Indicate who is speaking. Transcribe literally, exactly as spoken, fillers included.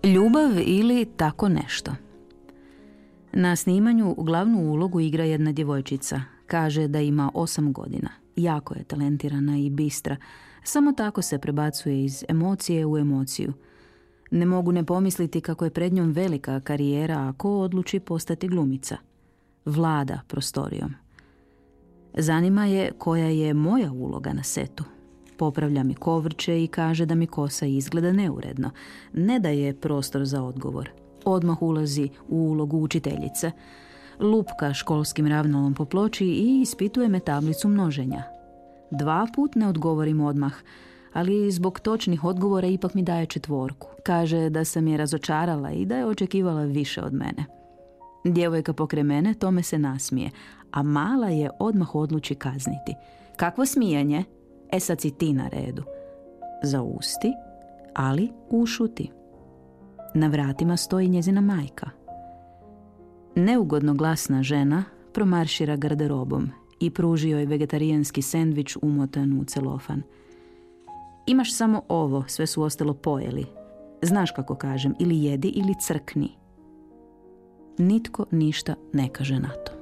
Speaker 1: Ljubav ili tako nešto. Na snimanju glavnu ulogu igra jedna djevojčica. Kaže da ima osam godina. Jako je talentirana i bistra. Samo tako se prebacuje iz emocije u emociju. Ne mogu ne pomisliti kako je pred njom velika karijera ako odluči postati glumica. Vlada prostorijom. Zanima je koja je moja uloga na setu. Popravlja mi kovrče i kaže da mi kosa izgleda neuredno. Ne daje prostor za odgovor. Odmah ulazi u ulogu učiteljice. Lupka školskim ravnalom po ploči i ispituje me tablicu množenja. Dva put ne odgovorim odmah, ali zbog točnih odgovora ipak mi daje četvorku. Kaže da sam je razočarala i da je očekivala više od mene. Djevojka pokraj mene tome se nasmije, a mala je odmah odluči kazniti. Kakvo smijanje? E sad si ti na redu. Zausti, ali ušuti. Na vratima stoji njezina majka. Neugodno glasna žena promaršira garderobom i pruži joj vegetarijanski sendvič umotan u celofan. Imaš samo ovo, sve su ostalo pojeli. Znaš kako kažem, ili jedi ili crkni. Nitko ništa ne kaže na to.